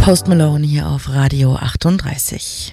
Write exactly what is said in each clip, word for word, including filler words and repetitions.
Post Malone hier auf Radio achtunddreißig.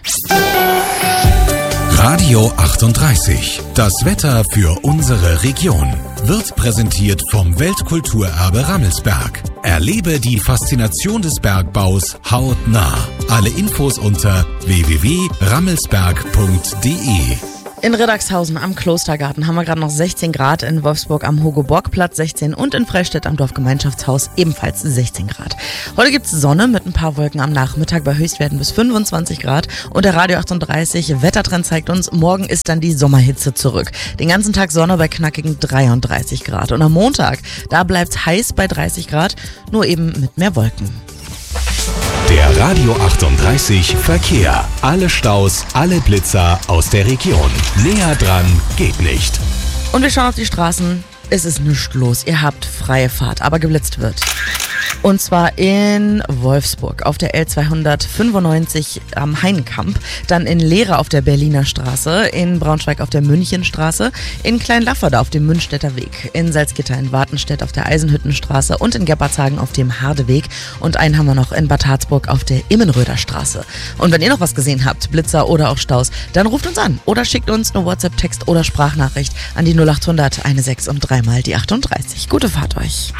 Radio achtunddreißig. Das Wetter für unsere Region wird präsentiert vom Weltkulturerbe Rammelsberg. Erlebe die Faszination des Bergbaus hautnah. Alle Infos unter w w w punkt rammelsberg punkt d e. In Riddagshausen am Klostergarten haben wir gerade noch sechzehn Grad, in Wolfsburg am Hugo-Borg-Platz sechzehn und in Freistädt am Dorfgemeinschaftshaus ebenfalls sechzehn Grad. Heute gibt's Sonne mit ein paar Wolken am Nachmittag bei Höchstwerten bis fünfundzwanzig Grad und der Radio achtunddreißig Wettertrend zeigt uns, morgen ist dann die Sommerhitze zurück. Den ganzen Tag Sonne bei knackigen dreiunddreißig Grad und am Montag, da bleibt's heiß bei dreißig Grad, nur eben mit mehr Wolken. Der Radio achtunddreißig Verkehr. Alle Staus, alle Blitzer aus der Region. Näher dran geht nicht. Und wir schauen auf die Straßen. Es ist nichts los. Ihr habt freie Fahrt, aber geblitzt wird. Und zwar in Wolfsburg auf der L zweihundertfünfundneunzig am Hainkamp, dann in Lehre auf der Berliner Straße, in Braunschweig auf der Münchenstraße, in Kleinlafferde auf dem Münchstädter Weg, in Salzgitter in Wartenstedt auf der Eisenhüttenstraße und in Gerbertshagen auf dem Hardeweg. Und einen haben wir noch in Bad Harzburg auf der Immenröder Straße. Und wenn ihr noch was gesehen habt, Blitzer oder auch Staus, dann ruft uns an oder schickt uns eine WhatsApp-Text oder Sprachnachricht an die null achthundert sechzehn und dreimal die achtunddreißig. Gute Fahrt euch.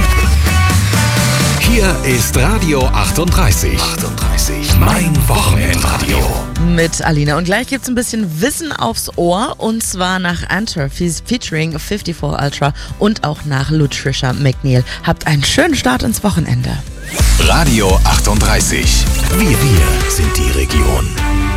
Hier ist Radio achtunddreißig. achtunddreißig. Mein Wochenendradio. Mit Alina. Und gleich gibt's ein bisschen Wissen aufs Ohr. Und zwar nach Enter featuring fünfundfünfzig Ultra und auch nach Lutricia McNeil. Habt einen schönen Start ins Wochenende. Radio achtunddreißig. Wir, wir sind die Region.